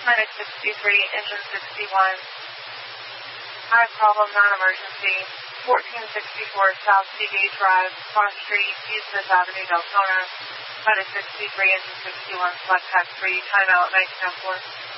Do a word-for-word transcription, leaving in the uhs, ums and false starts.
Medic sixty-three, engine sixty-one. High problem, non-emergency. fourteen sixty-four South Seagate Drive, Cross Street, East Fifth Avenue, Deltona. Medic sixty-three, engine sixty-one, select tax three, timeout nineteen oh four.